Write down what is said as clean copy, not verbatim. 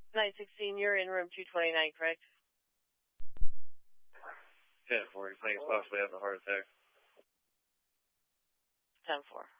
916, you're in room 229, correct? 10-4, you think it's possibly having a heart attack? 10-4.